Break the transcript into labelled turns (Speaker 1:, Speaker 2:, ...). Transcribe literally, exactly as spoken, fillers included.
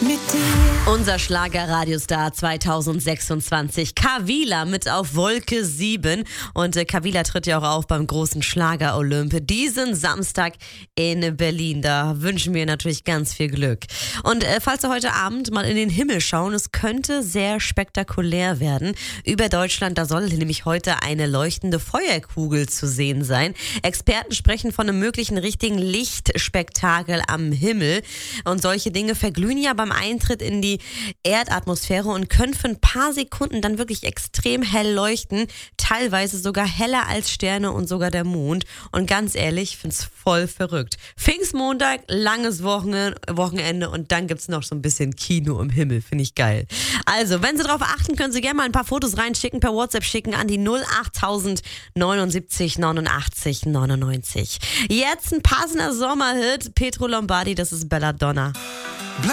Speaker 1: mit dir.
Speaker 2: Unser Schlager-Radiostar zweitausendsechsundzwanzig, Kavila mit auf Wolke sieben. Und äh, Kavila tritt ja auch auf beim großen Schlager-Olymp diesen Samstag in Berlin. Da wünschen wir natürlich ganz viel Glück. Und äh, falls Sie heute Abend mal in den Himmel schauen, es könnte sehr spektakulär werden. Über Deutschland, da soll nämlich heute eine leuchtende Feuerkugel zu sehen sein. Experten sprechen von einem möglichen richtigen Lichtspektakel am Himmel. Und solche Dinge verglühen ja beim Eintritt in die Erdatmosphäre und können für ein paar Sekunden dann wirklich extrem hell leuchten, teilweise sogar heller als Sterne und sogar der Mond. Und ganz ehrlich, ich finde es voll verrückt. Pfingstmontag, langes Wochenende und dann gibt's noch so ein bisschen Kino im Himmel, finde ich geil. Also, wenn Sie darauf achten, können Sie gerne mal ein paar Fotos reinschicken, per WhatsApp schicken an die null acht null null neunundsiebzig neunundachtzig neunundneunzig. Jetzt ein passender Sommerhit, Pietro Lombardi, das ist Belladonna.